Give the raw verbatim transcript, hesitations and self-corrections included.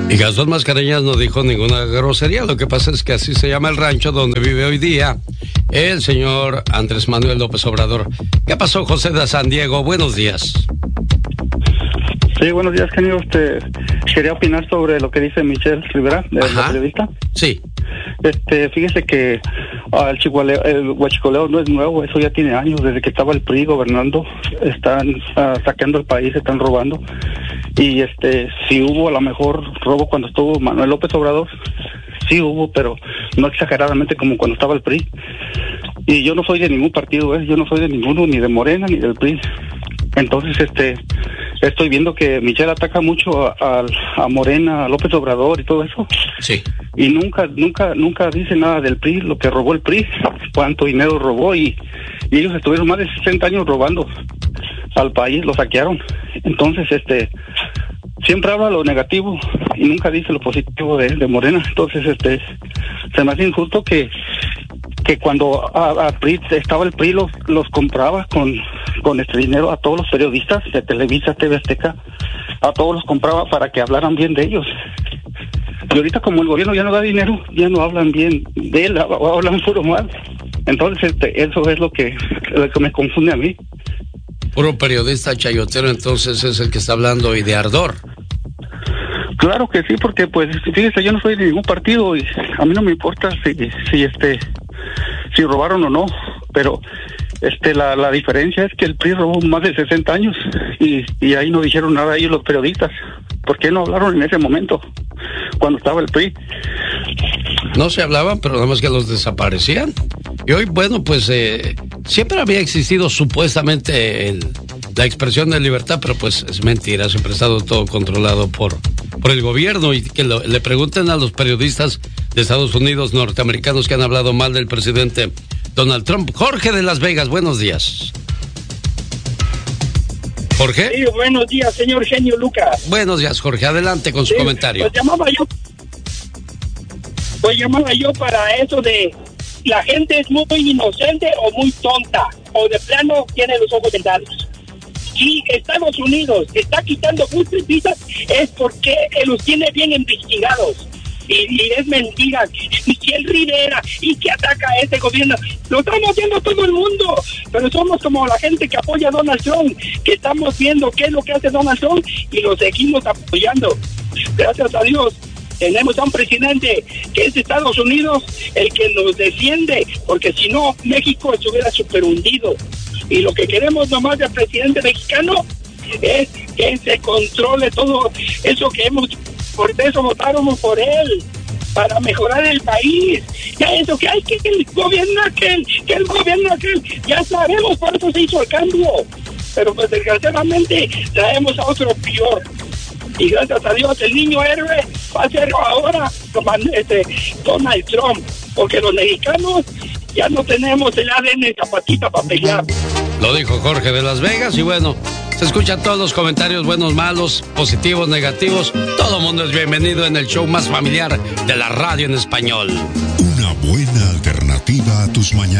Y Gastón Mascareñas no dijo ninguna grosería, lo que pasa es que así se llama el rancho donde vive hoy día el señor Andrés Manuel López Obrador. ¿Qué pasó, José de San Diego? Buenos días. Sí, buenos días, genio. Usted quería opinar sobre lo que dice Michelle Rivera, de la periodista. Sí. Este, fíjese que uh, el, chihualeo, el huachicoleo no es nuevo, eso ya tiene años, desde que estaba el P R I gobernando, están uh, saqueando el país, están robando. Y este, si hubo a lo mejor robo cuando estuvo Manuel López Obrador, sí hubo, pero no exageradamente como cuando estaba el P R I. Y yo no soy de ningún partido, ¿eh? Yo no soy de ninguno, ni de Morena, ni del P R I. Entonces, este, estoy viendo que Michelle ataca mucho a, a, a Morena, a López Obrador y todo eso. Sí. Y nunca, nunca, nunca dice nada del P R I, lo que robó el P R I, cuánto dinero robó, y, y ellos estuvieron más de sesenta años robando al país, lo saquearon. Entonces, este, siempre habla lo negativo y nunca dice lo positivo de, de Morena. Entonces, este, se me hace injusto que que cuando a, a P R I estaba el P R I los, los compraba con, con este dinero a todos los periodistas de Televisa, T V Azteca, a todos los compraba para que hablaran bien de ellos. Y ahorita como el gobierno ya no da dinero, ya no hablan bien de él, hablan puro mal. Entonces este, eso es lo que, lo que me confunde a mí. Puro periodista chayotero, entonces es el que está hablando y de ardor. Claro que sí, porque pues fíjese, yo no soy de ningún partido y a mí no me importa si, si este si robaron o no, pero este la, la diferencia es que el P R I robó más de sesenta años y, y ahí no dijeron nada ellos los periodistas. ¿Por qué no hablaron en ese momento cuando estaba el P R I? No se hablaban, pero nada más que los desaparecían. Y hoy, bueno, pues eh, siempre había existido supuestamente el, la expresión de libertad, pero pues es mentira, siempre ha estado todo controlado por, por el gobierno. Y que lo, le pregunten a los periodistas de Estados Unidos, norteamericanos, que han hablado mal del presidente Donald Trump. Jorge de Las Vegas, buenos días. Jorge. Sí, buenos días, señor genio Lucas. Buenos días, Jorge, adelante con su sí, comentario. Pues llamaba yo, pues llamaba yo para eso de la gente es muy inocente o muy tonta, o de plano tiene los ojos vendados. Si Estados Unidos está quitando muchas visas es porque los tiene bien investigados. Y, y es mentira. Michelle Rivera y que ataca a este gobierno, lo estamos viendo todo el mundo, pero somos como la gente que apoya a Donald Trump, que estamos viendo qué es lo que hace Donald Trump y lo seguimos apoyando. Gracias a Dios tenemos a un presidente que es de Estados Unidos, el que nos defiende, porque si no México estuviera súper hundido. Y lo que queremos nomás del presidente mexicano es que se controle todo eso que hemos, por eso votaron por él, para mejorar el país. Ya eso que hay que el gobierno aquel, que el gobierno aquel, ya sabemos, por eso se hizo el cambio. Pero pues desgraciadamente traemos a otro peor. Y gracias a Dios el niño héroe va a ser ahora este, Donald Trump, porque los mexicanos ya no tenemos el A D N zapatita para pelear. Lo dijo Jorge de Las Vegas y bueno, se escuchan todos los comentarios, buenos, malos, positivos, negativos. Todo mundo es bienvenido en el show más familiar de la radio en español. Una buena alternativa a tus mañanas.